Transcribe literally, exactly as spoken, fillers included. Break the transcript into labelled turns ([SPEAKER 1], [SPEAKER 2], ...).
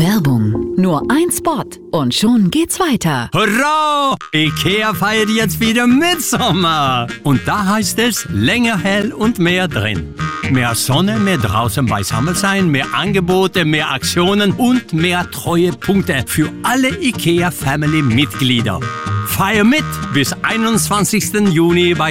[SPEAKER 1] Werbung. Nur ein Spot und schon geht's weiter.
[SPEAKER 2] Hurra! IKEA feiert jetzt wieder Mitsommer. Und da heißt es länger hell und mehr drin. Mehr Sonne, mehr draußen beisammen sein, mehr Angebote, mehr Aktionen und mehr Treuepunkte für alle IKEA-Family-Mitglieder. Feier mit bis einundzwanzigsten Juni bei